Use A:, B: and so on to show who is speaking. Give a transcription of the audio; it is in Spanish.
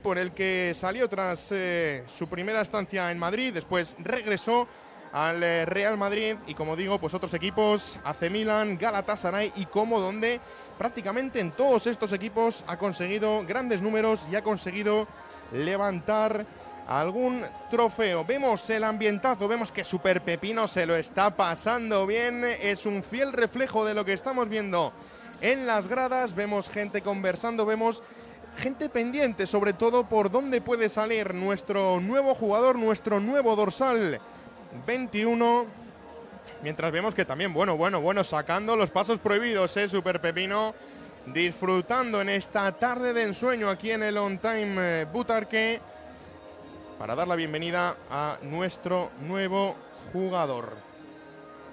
A: equipo en el que salió tras su primera estancia en Madrid, después regresó al Real Madrid y, como digo, pues otros equipos, AC Milan, Galatasaray y Como, donde prácticamente en todos estos equipos ha conseguido grandes números y ha conseguido levantar algún trofeo. Vemos el ambientazo, vemos que Super Pepino se lo está pasando bien, es un fiel reflejo de lo que estamos viendo en las gradas. Vemos gente conversando, vemos gente pendiente, sobre todo por dónde puede salir nuestro nuevo jugador, nuestro nuevo dorsal 21. Mientras vemos que también, bueno, sacando los pasos prohibidos, Super Pepino, disfrutando en esta tarde de ensueño aquí en el On Time Butarque, para dar la bienvenida a nuestro nuevo jugador.